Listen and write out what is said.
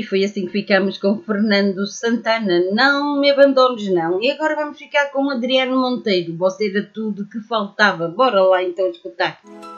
foi assim que ficamos com Fernando Santana. Não me abandones, não. E agora vamos ficar com Adriano Monteiro. Você era tudo que faltava. Bora lá então escutar.